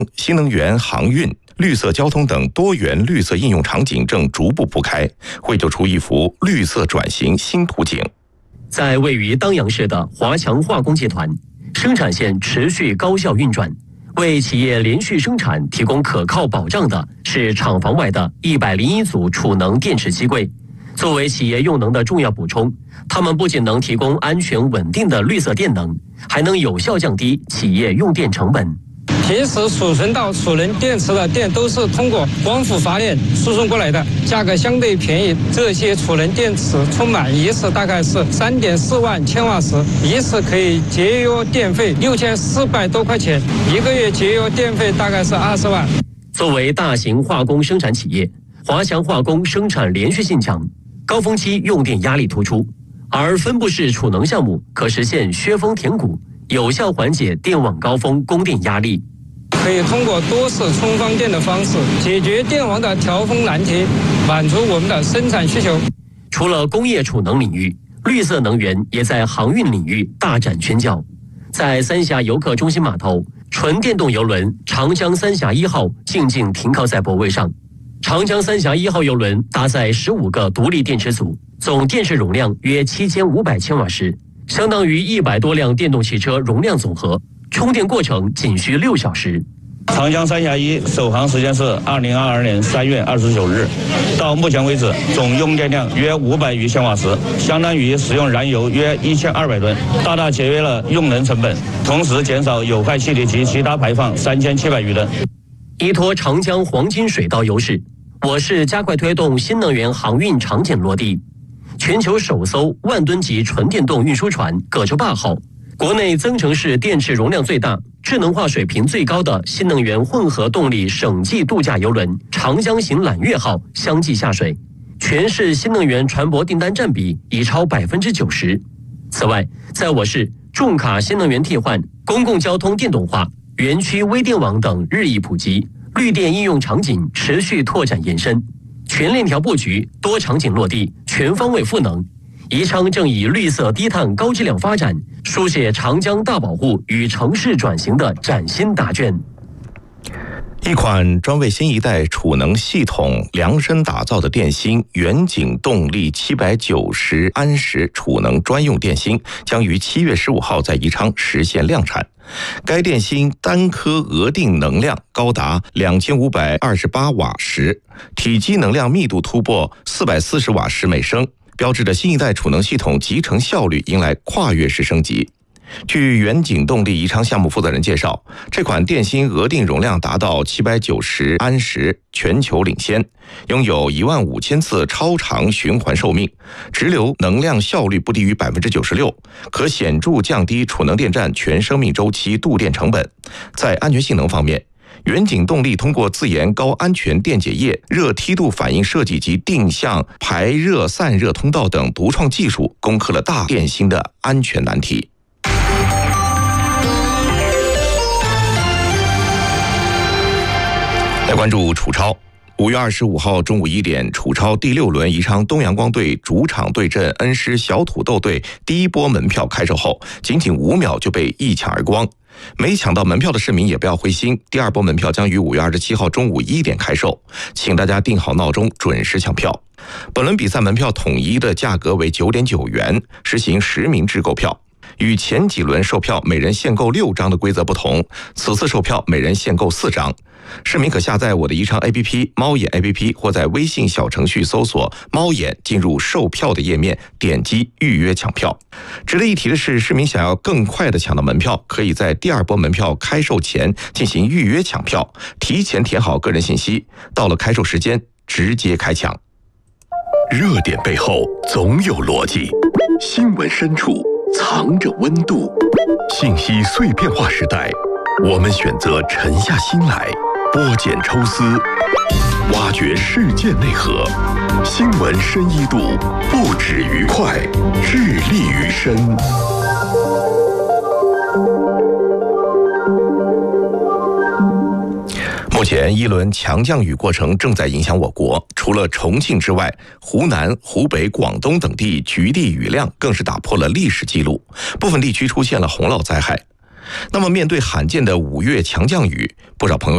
新能源、航运、绿色交通等多元绿色应用场景正逐步铺开，绘就出一幅绿色转型新图景。 在位于当阳市的华强化工集团，生产线持续高效运转，为企业连续生产提供可靠保障的是厂房外的101组储能电池机柜。作为企业用能的重要补充，它们不仅能提供安全稳定的绿色电能，还能有效降低企业用电成本。 平时储存到储能电池的电都是通过光伏发电输送过来的，价格相对便宜。这些储能电池充满一次大概是3.4万千瓦时，一次可以节约电费6400多块钱，一个月节约电费大概是20万。 作为大型化工生产企业，华强化工生产连续性强，高峰期用电压力突出，而分布式储能项目可实现削峰填谷，有效缓解电网高峰供电压力。 可以通过多次充放电的方式解决电网的调峰难题，满足我们的生产需求。 除了工业储能领域，绿色能源也在航运领域大展拳脚。在三峡游客中心码头，纯电动邮轮长江三峡1号静静停靠在泊位上。长江三峡1号邮轮搭载15个独立电池组，总电池容量约7500千瓦时，相当于100多辆电动汽车容量总和。充电过程仅需6小时。 长江三峡1首航时间是2022年3月29日，到目前为止，总用电量约500余千瓦时，相当于使用燃油约1200吨，大大节约了用能成本，同时减少有害气体及其他排放3700余吨。 依托长江黄金水道优势，我市加快推动新能源航运场景落地。全球首艘万吨级纯电动运输船葛洲坝号，国内增程式电池容量最大、智能化水平最高的新能源混合动力省际度假邮轮长江行揽月号相继下水，全市新能源船舶订单占比已超90%。此外，在我市重卡新能源替换、公共交通电动化、园区微电网等日益普及，绿电应用场景持续拓展延伸，全链条布局，多场景落地，全方位赋能。宜昌正以绿色低碳高质量发展，书写长江大保护与城市转型的崭新答卷。 一款专为新一代储能系统量身打造的电芯远景动力790安时储能专用电芯将于7月15号在宜昌实现量产。该电芯单颗额定能量高达2528瓦时，体积能量密度突破440瓦时每升，标志着新一代储能系统集成效率迎来跨越式升级。据远景动力宜昌项目负责人介绍，这款电芯额定容量达到790安时，全球领先，拥有15000次超长循环寿命，直流能量效率不低于96%，可显著降低储能电站全生命周期度电成本。在安全性能方面，远景动力通过自研高安全电解液、热梯度反应设计及定向排热散热通道等独创技术，攻克了大电芯的安全难题。来关注楚超。5月25号中午1点，楚超第6轮宜昌东阳光队主场对阵恩施小土豆队第一波门票开售后，仅仅5秒就被一抢而光。没抢到门票的市民也不要灰心，第二波门票将于5月27号中午1点开售，请大家定好闹钟，准时抢票。本轮比赛门票统一的价格为9.9元，实行实名制购票。与前几轮售票每人限购6张的规则不同，此次售票每人限购4张。市民可下载我的宜昌 APP、猫眼 APP 或在微信小程序搜索猫眼，进入售票的页面，点击预约抢票。值得一提的是，市民想要更快的抢到门票，可以在第二波门票开售前进行预约抢票，提前填好个人信息，到了开售时间直接开抢。 热点背后总有逻辑，新闻深处藏着温度。信息碎片化时代，我们选择沉下心来，剥茧抽丝，挖掘事件内核。新闻深一度，不止于快，致力于深。 目前一轮强降雨过程正在影响我国，除了重庆之外，湖南、湖北、广东等地局地雨量更是打破了历史记录，部分地区出现了洪涝灾害。 那么面对罕见的5月强降雨，不少朋友